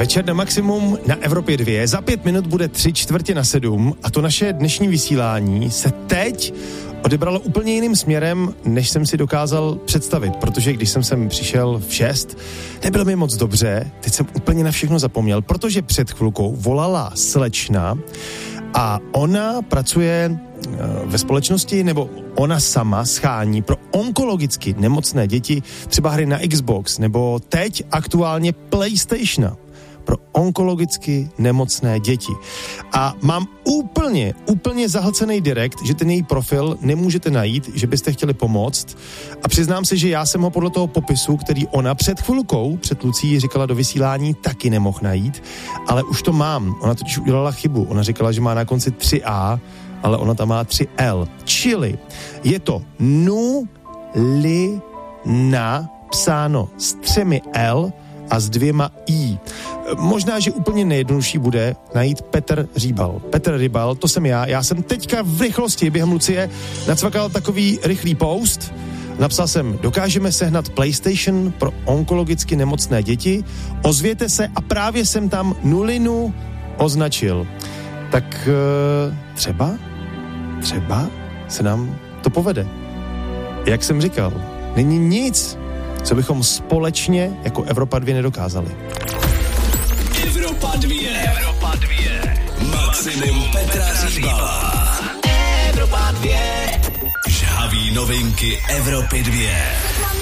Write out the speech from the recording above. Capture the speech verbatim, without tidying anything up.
Večer na maximum na Evropě dva. Za pět minut bude tři čtvrtě na sedm a to naše dnešní vysílání se teď odebralo úplně jiným směrem, než jsem si dokázal představit, protože když jsem sem přišel v šest, nebylo mi moc dobře, teď jsem úplně na všechno zapomněl, protože před chvilkou volala slečna a ona pracuje ve společnosti, nebo ona sama schání pro onkologicky nemocné děti třeba hry na Xbox, nebo teď aktuálně PlayStation pro onkologicky nemocné děti. A mám úplně, úplně zahlcený direkt, že ten její profil nemůžete najít, že byste chtěli pomoct. A přiznám se, že já jsem ho podle toho popisu, který ona před chvilkou, před Lucí říkala do vysílání, taky nemohl najít, ale už to mám. Ona totiž udělala chybu. Ona říkala, že má na konci tři A, ale ona tam má tři L. Čili je to Nulina psáno s třemi L a s dvěma I. Možná, že úplně nejjednodušší bude najít Petr Rýbal. Petr Rýbal, to jsem já. Já jsem teďka v rychlosti během Lucie nacvakal takový rychlý post. Napsal jsem, dokážeme sehnat PlayStation pro onkologicky nemocné děti. Ozvěte se a právě jsem tam Nulinu označil. Tak třeba, třeba se nám to povede. Jak jsem říkal, není nic, co bychom společně jako Evropa dva nedokázali. Evropa dva. Evropa dva. Maximum Petra Říbala. Evropa dva. Žhavý novinky Evropy dva.